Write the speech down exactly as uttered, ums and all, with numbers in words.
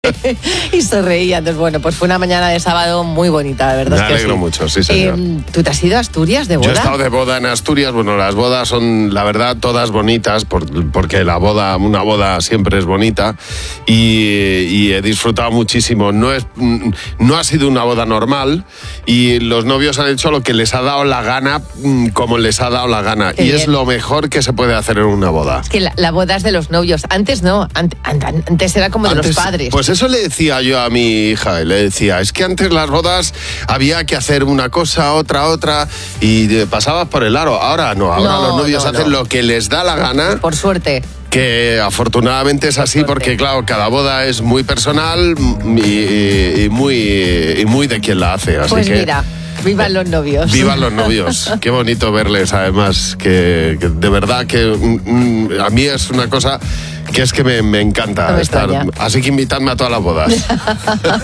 Y se reía. Entonces, bueno, pues fue una mañana de sábado muy bonita, la verdad. Me es que alegro sí. mucho, sí, señor. Eh, ¿Tú te has ido a Asturias de boda? Yo he estado de boda en Asturias. Bueno, las bodas son, la verdad, todas bonitas, por, porque la boda, una boda siempre es bonita. Y, y he disfrutado muchísimo. No, es, no ha sido una boda normal y los novios han hecho lo que les ha dado la gana, como les ha dado la gana. Qué y bien. es lo mejor que se puede hacer en una boda. Es que la, la boda es de los novios. Antes no, ant- ant- antes era como de Antes, los padres. Pues eso le decía yo a mi hija, le decía, es que antes las bodas había que hacer una cosa, otra, otra, y de- pasabas por el aro. Ahora no, ahora No, los novios no, hacen no. lo que les da la gana, Por suerte. que afortunadamente es así, suerte. porque claro, cada boda es muy personal y, y- y muy, y muy de quien la hace. Así Pues que, mira, vivan los novios. vivan los novios. Qué bonito verles, además, que, que de verdad que mm, mm, a mí es una cosa que es que me, me encanta No me estar. extraña. Así que invitadme a todas las bodas.